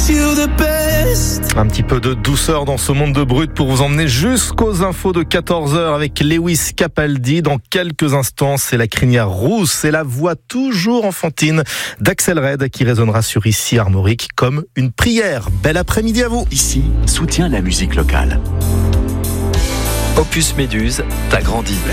Un petit peu de douceur dans ce monde de brut pour vous emmener jusqu'aux infos de 14h avec Lewis Capaldi. Dans quelques instants, c'est la crinière rousse et la voix toujours enfantine d'Axel Red qui résonnera sur Ici Armorique comme une prière. Bel après-midi à vous. Ici, soutient la musique locale. Opus Méduse, t'as grandi.